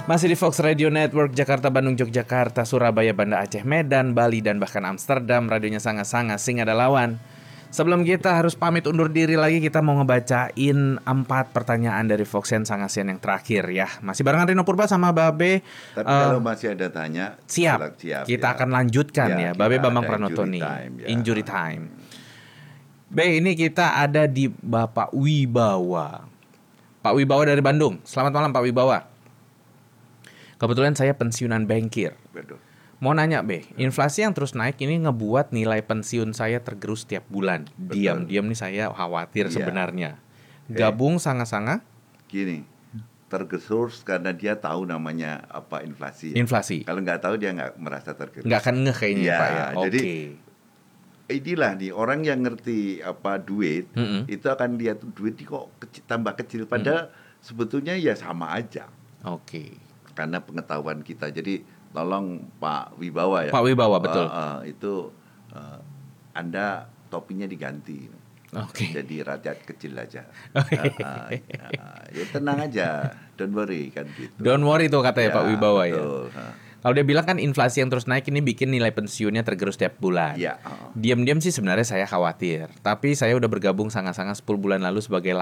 Masih di Fox Radio Network, Jakarta, Bandung, Yogyakarta, Surabaya, Banda Aceh, Medan, Bali, dan bahkan Amsterdam. Radionya sangat-sangat sing ada lawan. Sebelum kita harus pamit undur diri lagi, kita mau ngebacain 4 pertanyaan dari Foxian Sangasian yang terakhir ya. Masih barengan Rino Purba sama Babe. Tapi kalau masih ada tanya, siap kita akan lanjutkan ya. Babe Bambang Pranotoni, Injury Time. Be, ini kita ada di Bapak Wibawa. Pak Wibawa dari Bandung. Selamat malam Pak Wibawa. Kebetulan saya pensiunan bankir. Betul. Mau nanya Be, inflasi yang terus naik ini ngebuat nilai pensiun saya tergerus setiap bulan. Diam-diam nih saya khawatir sebenarnya. Gabung sangat-sangat. Gini, tergerus karena dia tahu namanya apa inflasi. Inflasi. Kalau nggak tahu dia nggak merasa tergerus. Nggak akan ngeh kayaknya Pak ya. Jadi inilah nih orang yang ngerti apa duit itu akan lihat duit kok tambah kecil padahal sebetulnya ya sama aja. Karena pengetahuan kita. Jadi tolong Pak Wibawa ya. Pak Wibawa betul. Itu Anda topinya diganti. Jadi rakyat kecil aja. Ya tenang aja, don't worry kan gitu. Don't worry tuh katanya Pak Wibawa betul. Ya. Kalau dia bilang kan inflasi yang terus naik ini bikin nilai pensiunnya tergerus setiap bulan. Diam-diam sih sebenarnya saya khawatir. Tapi saya udah bergabung sangat-sangat 10 bulan lalu sebagai